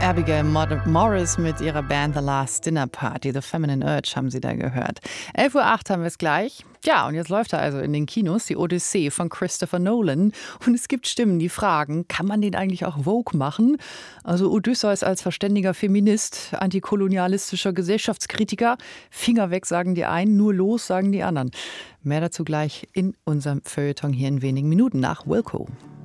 Abigail Morris mit ihrer Band The Last Dinner Party. The Feminine Urge haben Sie da gehört. 11:08 Uhr haben wir es gleich. Ja, und jetzt läuft da also in den Kinos die Odyssee von Christopher Nolan. Und es gibt Stimmen, die fragen, kann man den eigentlich auch Vogue machen? Also Odysseus als verständiger Feminist, antikolonialistischer Gesellschaftskritiker. Finger weg, sagen die einen, nur los, sagen die anderen. Mehr dazu gleich in unserem Feuilleton hier in wenigen Minuten nach Wilco.